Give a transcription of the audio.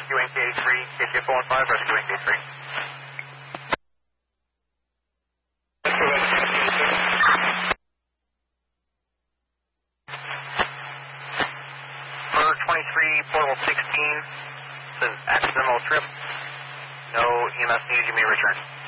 rescuing K3, KTF 415, rescuing K3. For 23, portable 16, says accidental trip. No EMS needed, you may return.